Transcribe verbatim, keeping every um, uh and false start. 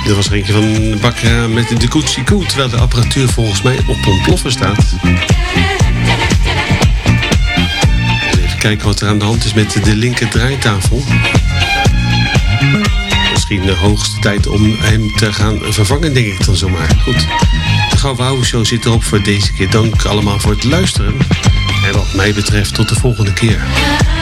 Er was er eentje van Bakra met de Gucci Koe, terwijl de apparatuur volgens mij op ontploffen staat. Even kijken wat er aan de hand is met de linker draaitafel. Misschien de hoogste tijd om hem te gaan vervangen, denk ik dan zomaar. Goed, de Gouden Ouwe Show zit erop voor deze keer. Dank allemaal voor het luisteren. En wat mij betreft tot de volgende keer.